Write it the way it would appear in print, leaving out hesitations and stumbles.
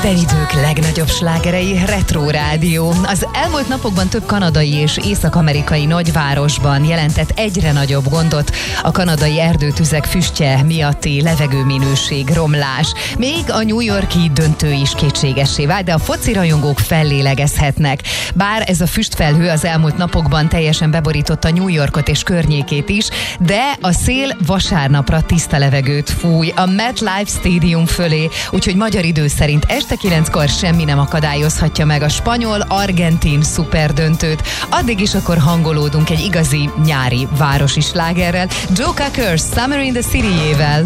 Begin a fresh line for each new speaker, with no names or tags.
Minden idők legnagyobb slágerei Retro Rádió. Az elmúlt napokban több kanadai és észak-amerikai nagyvárosban jelentett egyre nagyobb gondot a kanadai erdőtüzek füstje miatti levegőminőség romlás. Még a New York-i döntő is kétségessé vált, de a foci rajongók fellélegezhetnek. Bár ez a füstfelhő az elmúlt napokban teljesen beborította New Yorkot és környékét is, de a szél vasárnapra tiszta levegőt fúj a MetLife Stadium fölé, úgyhogy magyar idő szerint este 9-kor semmi nem akadályozhatja meg a spanyol-argentin szuperdöntőt. Addig is akkor hangolódunk egy igazi nyári városi slágerrel, Joe Cocker Summer in the City-jével.